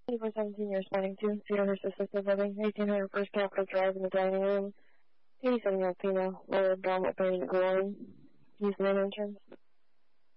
For 17 years, planning to Cedarhurst Assisted Living, 1800 First Capitol Drive in the dining room. 87-year-old female, lower abdominal pain and groin. Use main entrance.